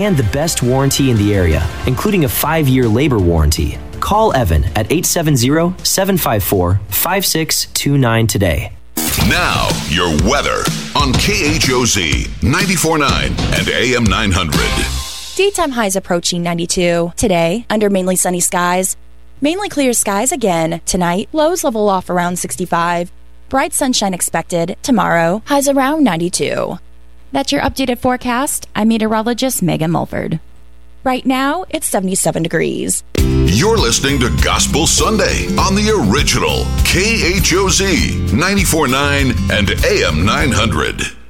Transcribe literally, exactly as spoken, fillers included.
and the best warranty in the area, including a five-year labor warranty. Call Evan at eight seven zero, seven five four, five six two nine today. Now, your weather on K H O Z ninety-four point nine and A M nine hundred. Daytime highs approaching ninety-two. Today, under mainly sunny skies. Mainly clear skies again. Tonight, lows level off around sixty-five. Bright sunshine expected. Tomorrow, highs around ninety-two. That's your updated forecast. I'm meteorologist Megan Mulford. Right now, it's seventy-seven degrees. You're listening to Gospel Sunday on the original K H O Z ninety-four point nine and A M nine hundred.